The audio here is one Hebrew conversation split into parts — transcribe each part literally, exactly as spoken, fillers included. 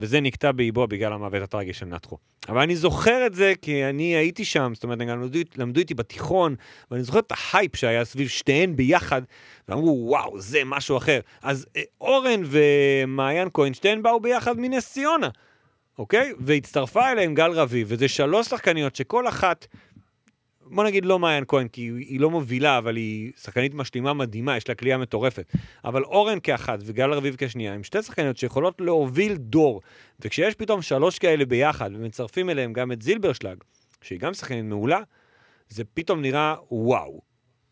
וזה נקטע באיבו בגלל המוות הטרגי של נתחו. אבל אני זוכר את זה כי אני הייתי שם, זאת אומרת, גם למדו, למדו איתי בתיכון, ואני זוכר את ההייפ שהיה סביב שתיהן ביחד, ואמרו, וואו, זה משהו אחר. אז אורן ומעיין כהן, שתיהן באו ביחד מנס ציונה, אוקיי? והצטרפה אליהם גל רביב, וזה שלוש שחקניות שכל אחת, בוא נגיד לא מעיין כהן, כי היא לא מובילה, אבל היא שחקנית משלימה מדהימה, יש לה קליעה מטורפת. אבל אורן כאחת וגל רביב כשנייה, הם שתי שחקניות שיכולות להוביל דור, וכשיש פתאום שלוש כאלה ביחד, ומצרפים אליהם גם את זילברשלג, שהיא גם שחקנית מעולה, זה פתאום נראה וואו.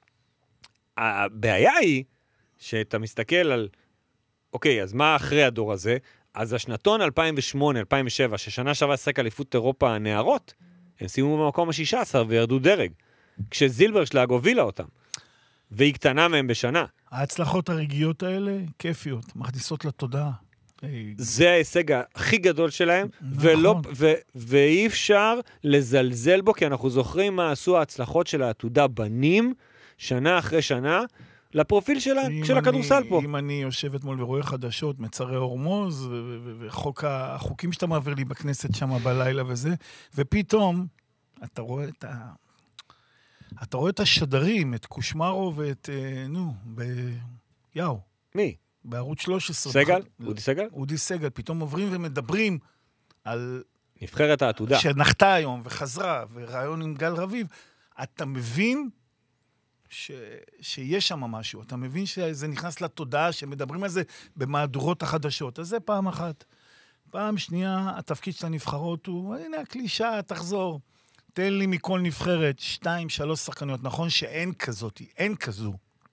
הבעיה היא, שאתה מסתכל על, אוקיי, אז מה אחרי הדור הזה? אז השנתון אלפיים ושמונה אלפיים ושבע, ששנה שווה שחק אליפות אירופה הנערות, הם סיימו במקום ה-שישה עשר וירדו דרג, כשזילברשלג הובילה אותם, והיא קטנה מהם בשנה. ההצלחות הרגעיות האלה, כיפיות, מכניסות לתודעה. זה ההישג הכי גדול שלהם, ולא, ו, ואי אפשר לזלזל בו, כי אנחנו זוכרים מה עשו ההצלחות של העתודה בנים, שנה אחרי שנה, לפרופיל שלה, של הכדורסל פה. אם אני יושבת מול ורואה חדשות, מצרי הורמוז, והחוקים שאתה מעביר לי בכנסת שם בלילה וזה, ופתאום אתה רואה את ה... אתה רואה את השדרים, את קושמרו ואת, נו, ביאו. מי? בערוץ שלוש עשרה. סגל? אודי סגל? אודי סגל. פתאום עוברים ומדברים על... נבחרת העתודה. שנחתה היום וחזרה, ורעיון עם גל רביב. אתה מבין ש... שיש שם משהו. אתה מבין שזה נכנס לתודעה, שמדברים על זה במהדורות החדשות. אז זה פעם אחת. פעם שנייה, התפקיד של הנבחרות הוא, הנה הקלישה, תחזור. תן לי מכל נבחרת, שתיים, שלוש שחקניות. נכון שאין כזאת, אין כזו.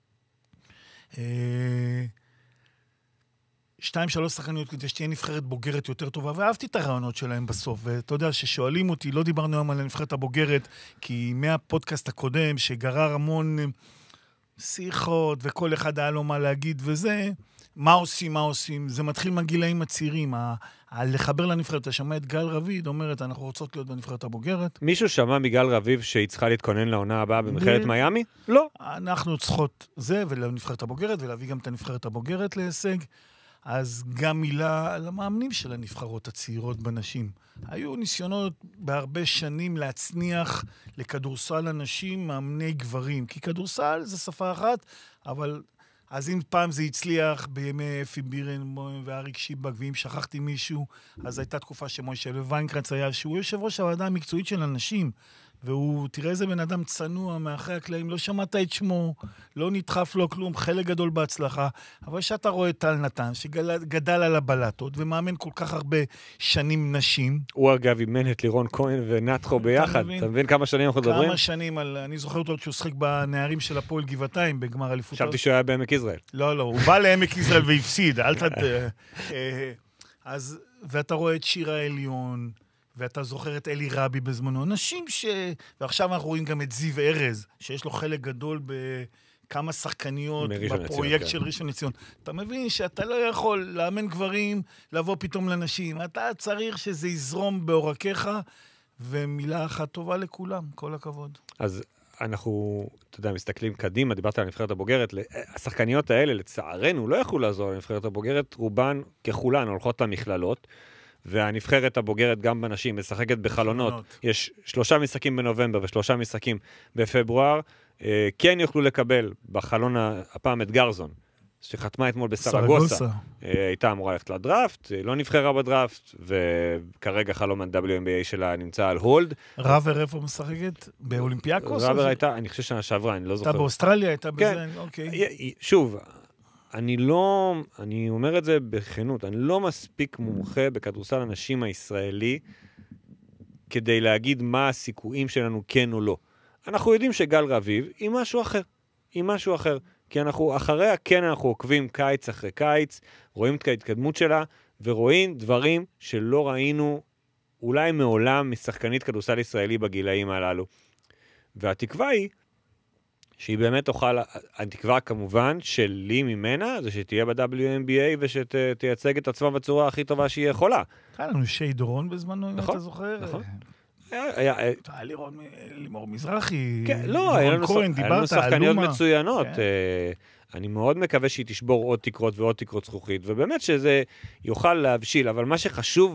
שתיים, שלוש שחקניות כדי שתהיה נבחרת בוגרת יותר טובה, ואהבתי את הרעיונות שלהם בסוף. ואתה יודע ששואלים אותי, לא דיברנו היום על הנבחרת הבוגרת, כי מהפודקאסט הקודם, שגרר המון שיחות, וכל אחד היה לו מה להגיד, וזה, מה עושים, מה עושים? זה מתחיל מהגילאים הצעירים, לחבר לנבחרת. אתה שמע את גל רביב, אומרת, אנחנו רוצות להיות בנבחרת הבוגרת. מישהו שמע מגל רביב שהיא צריכה להתכונן לעונה הבאה במכללת מיאמי? לא. אנחנו צריכות זה, ולנבחרת הבוגרת, ולהביא גם את הנבחרת הבוגרת להישג. אז גם מילה על המאמנים של הנבחרות הצעירות בנשים. היו ניסיונות בהרבה שנים להצניח לכדורסל אנשים מאמני גברים, כי כדורסל זה שפה אחת, אבל אז אם פעם זה הצליח בימי אפי בירנבוים ואריק שיבק, ואם שכחתי מישהו, אז הייתה תקופה שמוישה ויינקרץ היה, שהוא יושב ראש הוועדה המקצועית של אנשים, והוא, תראה איזה בן אדם צנוע מאחרי הקלעים, לא שמעת את שמו, לא נדחף לו כלום, חלק גדול בהצלחה, אבל שאתה רואה טל נתן, שגדל על הבלטות, ומאמן כל כך הרבה שנים נשים. הוא אגב אימן את לירון כהן ונתחו ביחד, אתה מבין כמה שנים אנחנו מדברים? כמה שנים, אני זוכר אותו שהוא שחק בנערים של הפועל גבעתיים, בגמר אליפות. חשבתי שהוא היה בעמק יזרעאל. לא, לא, הוא בא לעמק יזרעאל והפסיד, אל תד... אז, ואתה רואה את שירה עליון, ואתה זוכר את אלי רבי בזמנו, אנשים ש... ועכשיו אנחנו רואים גם את זיו ארז, שיש לו חלק גדול בכמה שחקניות בפרויקט כן. של ראשון לציון. אתה מבין שאתה לא יכול לאמן גברים, לבוא פתאום לנשים. אתה צריך שזה יזרום בעורקיך, ומילה אחת טובה לכולם, כל הכבוד. אז אנחנו, אתה יודע, מסתכלים קדימה, דיברת על הנבחרת הבוגרת, השחקניות האלה, לצערנו, לא יכולו לעזור לנבחרת הבוגרת, רובן ככולן הולכות למכללות, והנבחרת הבוגרת גם בנשים משחקת בחלונות. בחלונות. יש שלושה משחקים בנובמבר ושלושה משחקים בפברואר. אה, כן יוכלו לקבל בחלון הפעם את גרזון, שחתמה אתמול בסרגוסה. אה, הייתה אמורה ללכת לדראפט, לא נבחרה בדראפט, וכרגע חלום ה-דאבליו אם בי איי שלה נמצא על הולד. רבר איפה משחקת? באולימפיאקוס? רבר הייתה, אני חושב שנה שעברה, אני לא זוכר. הייתה באוסטרליה, הייתה בזה, כן. אוקיי. שוב, אני לא, אני אומר את זה בכנות, אני לא מספיק מומחה בכדורסל הנשים הישראלי כדי להגיד מה הסיכויים שלנו כן או לא. אנחנו יודעים שגל רביב היא משהו אחר, היא משהו אחר, כי אנחנו אחריה כן אנחנו עוקבים קיץ אחרי קיץ, רואים את ההתקדמות שלה, ורואים דברים שלא ראינו אולי מעולם משחקנית כדורסל ישראלי בגילאים הללו. והתקווה היא שהיא באמת תוכל, התקווה כמובן שלי ממנה, זה שתהיה ב-דאבליו אם בי איי ושתייצג את עצמה בצורה הכי טובה שהיא יכולה. היה לנו שי דורון בזמנו, אם אתה זוכר. נכון. היה לימור מזרחי, לא, היה לנו שחקניות מצוינות. אני מאוד מקווה שהיא תשבור עוד תקרות ועוד תקרות זכוכית, ובאמת שזה יוכל להבשיל, אבל מה שחשוב